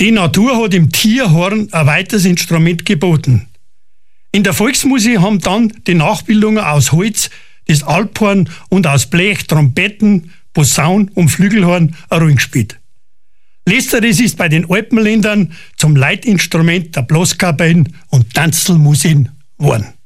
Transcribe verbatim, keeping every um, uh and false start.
Die Natur hat im Tierhorn ein weiteres Instrument geboten. In der Volksmusik haben dann die Nachbildungen aus Holz, das Alphorn und aus Blech, Trompeten, Posaun und Flügelhorn eine Rolle gespielt. Letzteres ist bei den Alpenländern zum Leitinstrument der Blaskapellen und Tanzelmusik geworden.